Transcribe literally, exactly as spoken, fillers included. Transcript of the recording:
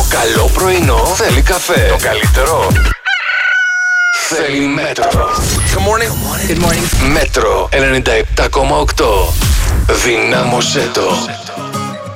καλό πρωινό θέλει καφέ. Το καλύτερο θέλει Μέτρο. Good morning. Good morning. Μέτρο ενενήντα επτά κόμμα οκτώ. Δυνάμωσέ το.